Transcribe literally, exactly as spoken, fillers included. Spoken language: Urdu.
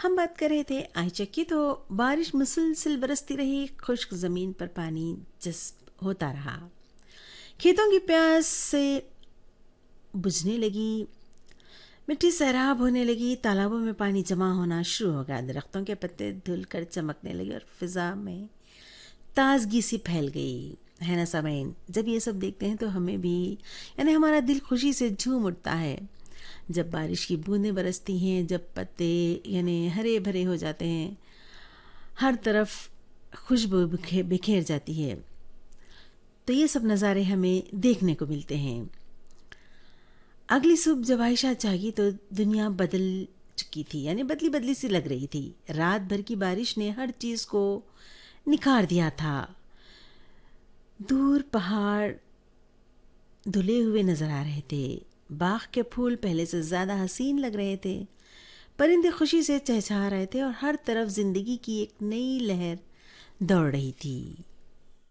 ہم بات کر رہے تھے آئچہ کی، تو بارش مسلسل برستی رہی، خشک زمین پر پانی جذب ہوتا رہا، کھیتوں کی پیاس سے بجھنے لگی، مٹی سیراب ہونے لگی، تالابوں میں پانی جمع ہونا شروع ہو گیا، درختوں کے پتے دھل کر چمکنے لگے اور فضا میں تازگی سی پھیل گئی. ہے نا سامعین، جب یہ سب دیکھتے ہیں تو ہمیں بھی یعنی ہمارا دل خوشی سے جھوم اٹھتا ہے. جب بارش کی بوندیں برستی ہیں، جب پتے یعنی ہرے بھرے ہو جاتے ہیں، ہر طرف خوشبو بکھیر جاتی ہے، تو یہ سب نظارے ہمیں دیکھنے کو ملتے ہیں. اگلی صبح جب عائشہ جاگی تو دنیا بدل چکی تھی، یعنی بدلی بدلی سی لگ رہی تھی. رات بھر کی بارش نے ہر چیز کو نکھار دیا تھا. دور پہاڑ دھلے ہوئے نظر آ رہے تھے، باغ کے پھول پہلے سے زیادہ حسین لگ رہے تھے، پرندے خوشی سے چہچہا رہے تھے اور ہر طرف زندگی کی ایک نئی لہر دوڑ رہی تھی.